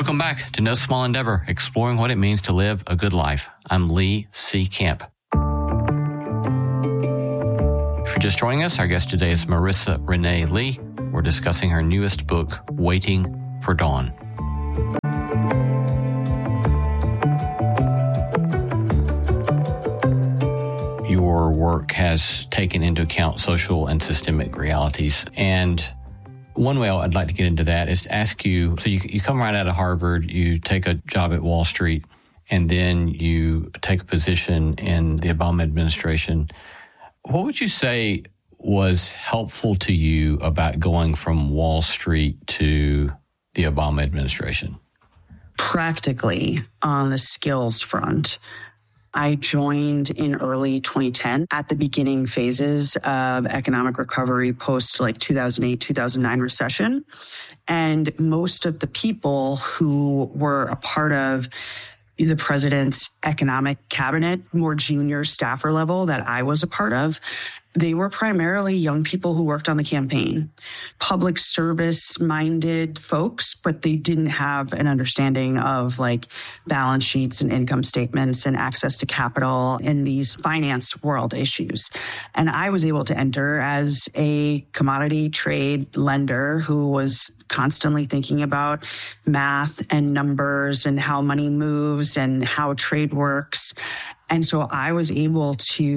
Welcome back to No Small Endeavor, exploring what it means to live a good life. I'm Lee C. Camp. If you're just joining us, our guest today is Marissa Renee Lee. We're discussing her newest book, Waiting for Dawn. Your work has taken into account social and systemic realities. And one way I'd like to get into that is to ask you, so you come right out of Harvard, you take a job at Wall Street, and then you take a position in the Obama administration. What would you say was helpful to you about going from Wall Street to the Obama administration? Practically, on the skills front, I joined in early 2010 at the beginning phases of economic recovery post 2008, 2009 recession. And most of the people who were a part of the president's economic cabinet, more junior staffer level that I was a part of, they were primarily young people who worked on the campaign, public service minded folks, but they didn't have an understanding of balance sheets and income statements and access to capital in these finance world issues. And I was able to enter as a commodity trade lender who was constantly thinking about math and numbers and how money moves and how trade works. And so I was able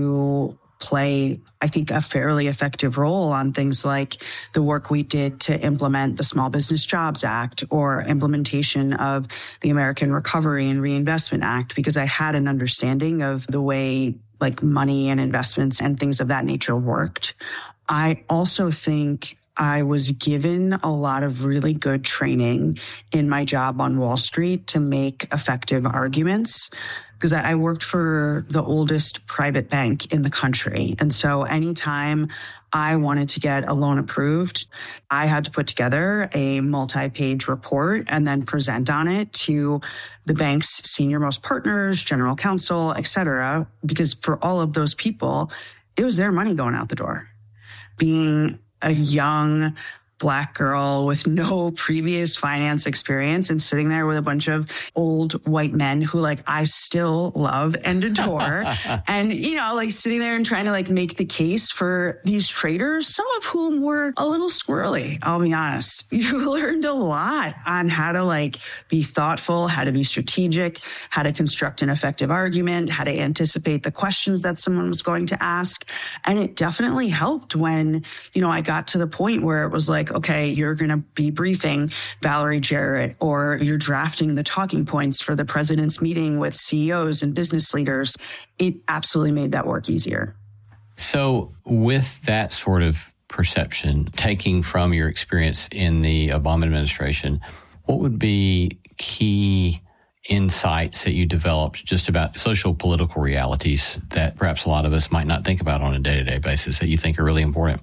to play, I think, a fairly effective role on things like the work we did to implement the Small Business Jobs Act or implementation of the American Recovery and Reinvestment Act, because I had an understanding of the way money and investments and things of that nature worked. I also think I was given a lot of really good training in my job on Wall Street to make effective arguments, because I worked for the oldest private bank in the country. And so anytime I wanted to get a loan approved, I had to put together a multi-page report and then present on it to the bank's senior-most partners, general counsel, et cetera, because for all of those people, it was their money going out the door. Being a young Black girl with no previous finance experience and sitting there with a bunch of old white men who I still love and adore. And, sitting there and trying to make the case for these traders, some of whom were a little squirrely, I'll be honest. You learned a lot on how to be thoughtful, how to be strategic, how to construct an effective argument, how to anticipate the questions that someone was going to ask. And it definitely helped when, I got to the point where it was okay, you're going to be briefing Valerie Jarrett, or you're drafting the talking points for the president's meeting with CEOs and business leaders. It absolutely made that work easier. So with that sort of perception, taking from your experience in the Obama administration, what would be key insights that you developed just about social political realities that perhaps a lot of us might not think about on a day-to-day basis that you think are really important?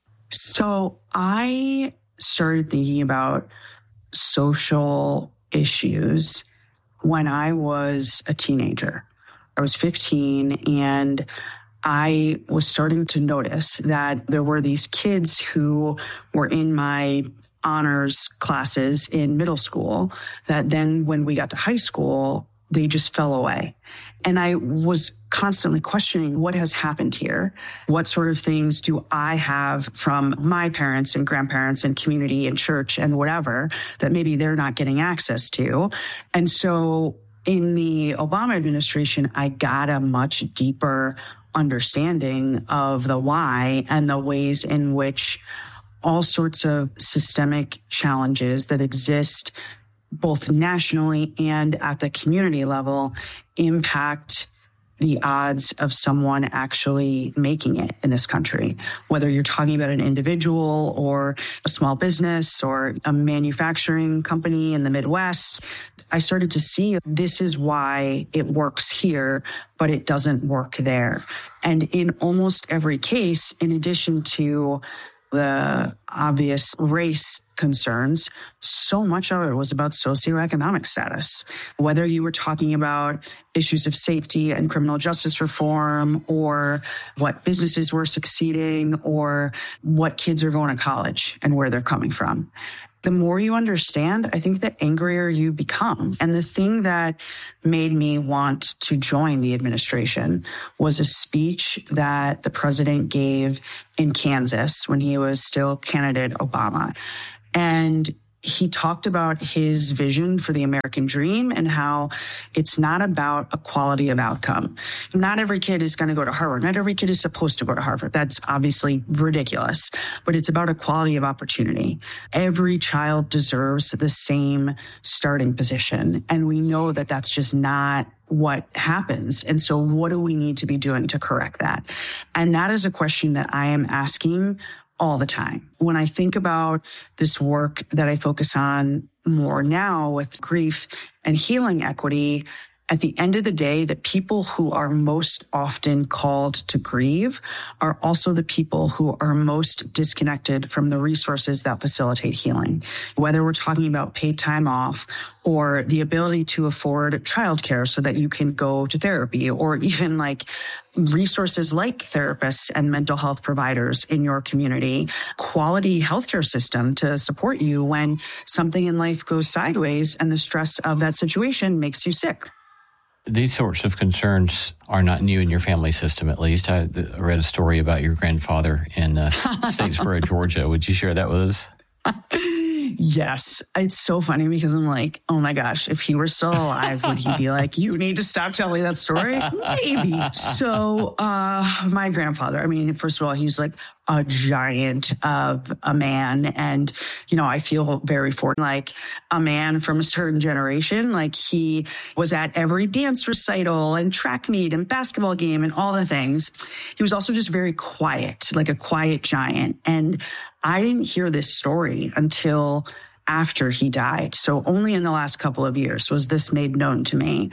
So I started thinking about social issues when I was a teenager. I was 15 and I was starting to notice that there were these kids who were in my honors classes in middle school that then when we got to high school, they just fell away. And I was constantly questioning what has happened here. What sort of things do I have from my parents and grandparents and community and church and whatever that maybe they're not getting access to? And so in the Obama administration, I got a much deeper understanding of the why and the ways in which all sorts of systemic challenges that exist both nationally and at the community level impact the odds of someone actually making it in this country, whether you're talking about an individual or a small business or a manufacturing company in the Midwest. I started to see this is why it works here, but it doesn't work there. And in almost every case, in addition to the obvious race concerns, so much of it was about socioeconomic status. Whether you were talking about issues of safety and criminal justice reform, or what businesses were succeeding, or what kids are going to college and where they're coming from. the more you understand, I think the angrier you become. And the thing that made me want to join the administration was a speech that the president gave in Kansas when he was still candidate Obama. And he talked about his vision for the American dream and how it's not about equality of outcome. Not every kid is going to go to Harvard. Not every kid is supposed to go to Harvard. That's obviously ridiculous, but it's about equality of opportunity. Every child deserves the same starting position. And we know that that's just not what happens. And so what do we need to be doing to correct that? And that is a question that I am asking all the time. When I think about this work that I focus on more now with grief and healing equity, at the end of the day, the people who are most often called to grieve are also the people who are most disconnected from the resources that facilitate healing. Whether we're talking about paid time off or the ability to afford childcare so that you can go to therapy, or even like resources like therapists and mental health providers in your community, quality healthcare system to support you when something in life goes sideways and the stress of that situation makes you sick. These sorts of concerns are not new in your family system, at least. I read a story about your grandfather in Statesboro, Georgia. Would you share that with us? Yes. It's so funny because I'm like, oh my gosh, if he were still alive, would he be like, you need to stop telling that story? Maybe. So my grandfather, I mean, first of all, he's like a giant of a man. And, you know, I feel very fortunate, like a man from a certain generation. Like he was at every dance recital and track meet and basketball game and all the things. He was also just very quiet, like a quiet giant. And I didn't hear this story until after he died. So only in the last couple of years was this made known to me.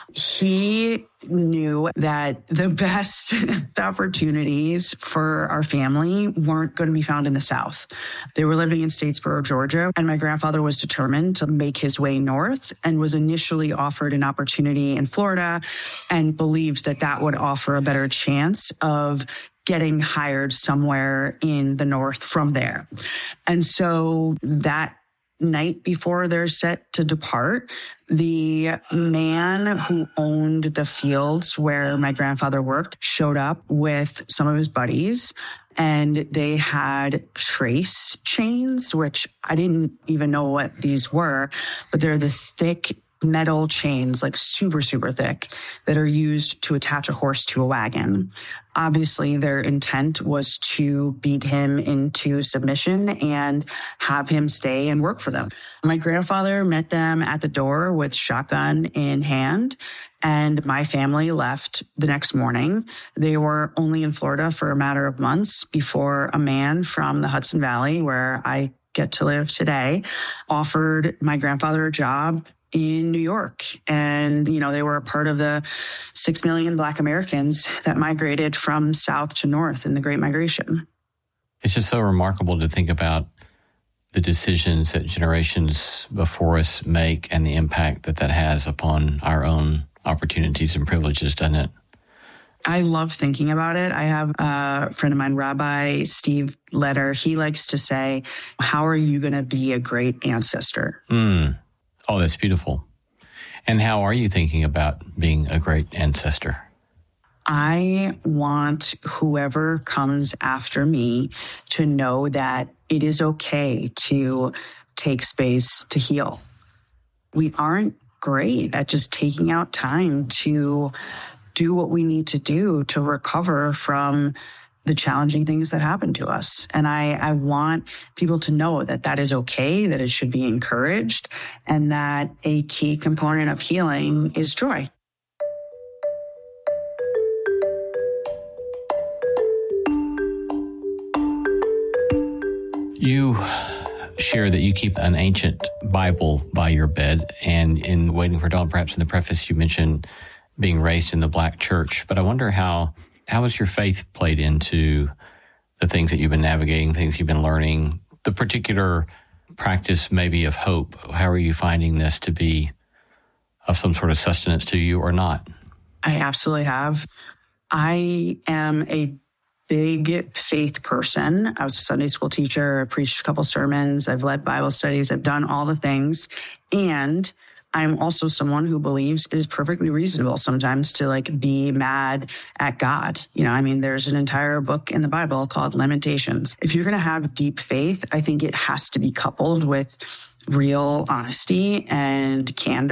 He knew that the best opportunities for our family weren't going to be found in the South. They were living in Statesboro, Georgia, and my grandfather was determined to make his way north and was initially offered an opportunity in Florida and believed that that would offer a better chance of getting hired somewhere in the north from there. And so that night before they're set to depart, the man who owned the fields where my grandfather worked showed up with some of his buddies, and they had trace chains, which I didn't even know what these were, but they're the thick metal chains, like super, super thick, that are used to attach a horse to a wagon. Obviously, their intent was to beat him into submission and have him stay and work for them. My grandfather met them at the door with shotgun in hand, and my family left the next morning. They were only in Florida for a matter of months before a man from the Hudson Valley, where I get to live today, offered my grandfather a job in New York. And, you know, they were a part of the 6 million Black Americans that migrated from South to North in the Great Migration. It's just so remarkable to think about the decisions that generations before us make and the impact that that has upon our own opportunities and privileges, doesn't it? I love thinking about it. I have a friend of mine, Rabbi Steve Letter. He likes to say, how are you going to be a great ancestor? Oh, that's beautiful. And how are you thinking about being a great ancestor? I want whoever comes after me to know that it is okay to take space to heal. We aren't great at just taking out time to do what we need to do to recover from the challenging things that happen to us. And I want people to know that that is okay, that it should be encouraged, and that a key component of healing is joy. You share that you keep an ancient Bible by your bed, and in Waiting for Dawn, perhaps in the preface, you mentioned being raised in the Black church. But I wonder how has your faith played into the things that you've been navigating, things you've been learning, the particular practice maybe of hope? How are you finding this to be of some sort of sustenance to you or not? I absolutely have. I am a big faith person. I was a Sunday school teacher. I preached a couple sermons. I've led Bible studies. I've done all the things. And I'm also someone who believes it is perfectly reasonable sometimes to like be mad at God. There's an entire book in the Bible called Lamentations. If you're going to have deep faith, I think it has to be coupled with real honesty and candor.